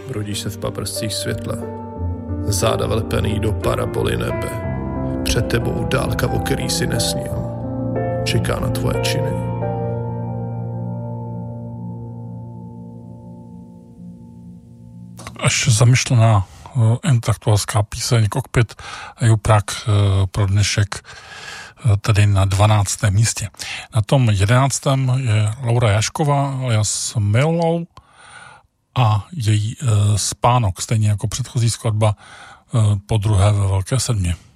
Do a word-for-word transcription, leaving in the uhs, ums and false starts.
Brodíš se v paprscích světla, záda vlepený do paraboly nebe. Před tebou dálka, o který si nesnil, čeká na tvoje činy. Až zamyšlená intelektuálská píseň Kokpit Juprák pro dnešek tedy na dvanáctém místě. Na tom jedenáctém je Laura Jašková alias Milou a její Spánok, stejně jako předchozí skladba, po druhé ve Velké sedmě.